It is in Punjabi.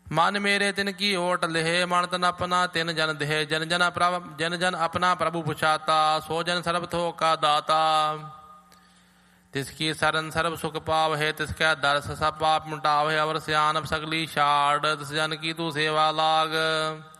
ਮਨ ਮੇਰੇ ਤਿਨ ਕੀ ਓਟ ਲਿਹੇ, ਮਨ ਤਨ ਆਪਣਾ ਤਿਨ ਜਨ ਦੇਹ। ਜਨ ਜਨ ਆਪਣਾ ਪ੍ਰਭੂ ਪੁਛਾਤਾ, ਸੋ ਜਨ ਸਰਬ ਥੋ ਕਾ ਦਾਤਾ। ਤਿਸ ਕੀ ਸਰਨ ਸਰਬ ਸੁਖ ਪਾਵਹਿ, ਤਿਸ ਕੈ ਦਰਸ ਸਭ ਪਾਪ ਮਿਟਾਵਹਿ। ਅਵਰ ਸਿਆਨਪ ਸਗਲੀ ਛਾੜ, ਤਿਸ ਜਨ ਕੀ ਤੂੰ ਸੇਵਾ ਲਾਗ।